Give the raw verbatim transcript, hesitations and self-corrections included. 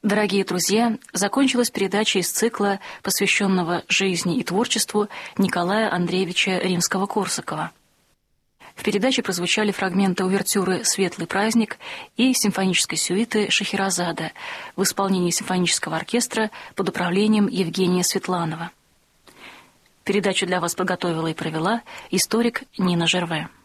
Дорогие друзья, закончилась передача из цикла, посвященного жизни и творчеству Николая Андреевича Римского-Корсакова. В передаче прозвучали фрагменты увертюры «Светлый праздник» и симфонической сюиты «Шахерезада» в исполнении симфонического оркестра под управлением Евгения Светланова. Передачу для вас подготовила и провела историк Нина Жерве.